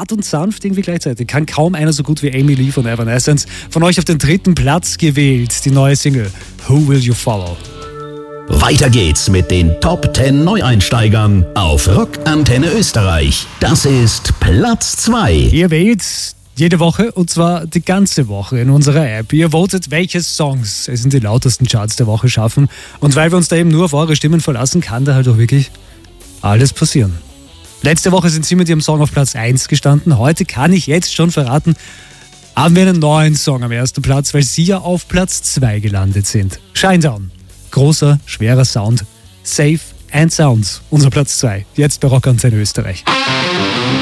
hart und sanft irgendwie gleichzeitig. Kann kaum einer so gut wie Amy Lee von Evanescence. Von euch auf den 3. Platz gewählt, die neue Single Who Will You Follow? Weiter geht's mit den Top 10 Neueinsteigern auf Rock Antenne Österreich. Das ist Platz 2. Ihr wählt jede Woche, und zwar die ganze Woche in unserer App. Ihr votet, welche Songs es in die lautesten Charts der Woche schaffen. Und weil wir uns da eben nur auf eure Stimmen verlassen, kann da halt auch wirklich alles passieren. Letzte Woche sind sie mit ihrem Song auf Platz 1 gestanden. Heute kann ich jetzt schon verraten, haben wir einen neuen Song am ersten Platz, weil sie ja auf Platz 2 gelandet sind. Shinedown. Großer, schwerer Sound. Safe and Sound. Unser Platz 2. Jetzt bei Rock Antenne Österreich.